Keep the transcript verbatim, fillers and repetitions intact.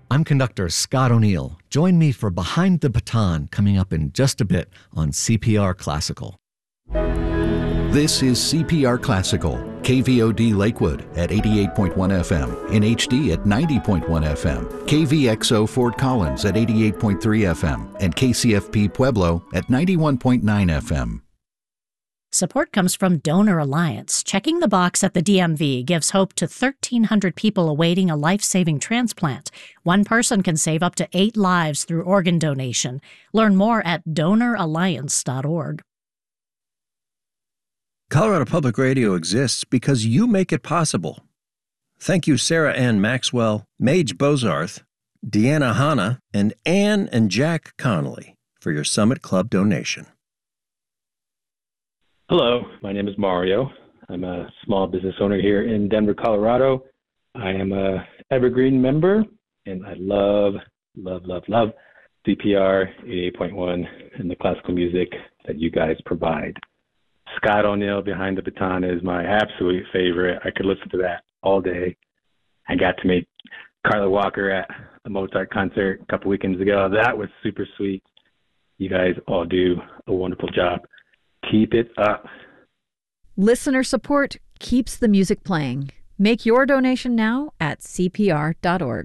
I'm conductor Scott O'Neill. Join me for Behind the Baton coming up in just a bit on C P R Classical. This is C P R Classical, K V O D Lakewood at eighty-eight point one F M, in H D at ninety point one F M, K V X O Fort Collins at eighty-eight point three F M, and K C F P Pueblo at ninety-one point nine F M. Support comes from Donor Alliance. Checking the box at the D M V gives hope to thirteen hundred people awaiting a life-saving transplant. One person can save up to eight lives through organ donation. Learn more at donor alliance dot org. Colorado Public Radio exists because you make it possible. Thank you, Sarah Ann Maxwell, Mage Bozarth, Deanna Hanna, and Ann and Jack Connolly for your Summit Club donation. Hello, my name is Mario. I'm a small business owner here in Denver, Colorado. I am a Evergreen member, and I love, love, love, love C P R eighty-eight point one and the classical music that you guys provide. Scott O'Neill, Behind the Baton, is my absolute favorite. I could listen to that all day. I got to meet Carla Walker at a Mozart concert a couple weekends ago. That was super sweet. You guys all do a wonderful job. Keep it up. Listener support keeps the music playing. Make your donation now at C P R dot org.